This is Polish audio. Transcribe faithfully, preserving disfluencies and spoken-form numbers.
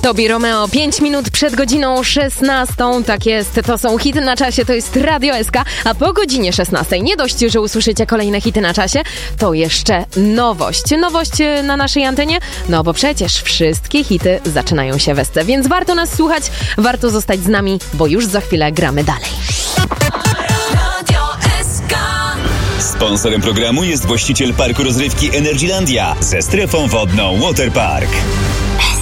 Tobi Romeo, pięć minut przed godziną szesnastą, tak jest, to są hity na czasie, to jest Radio S K, a po godzinie szesnastej nie dość, że usłyszycie kolejne hity na czasie, to jeszcze nowość. Nowość na naszej antenie, no bo przecież wszystkie hity zaczynają się w S C, więc warto nas słuchać, warto zostać z nami, bo już za chwilę gramy dalej. Sponsorem programu jest właściciel parku rozrywki Energylandia ze strefą wodną Waterpark.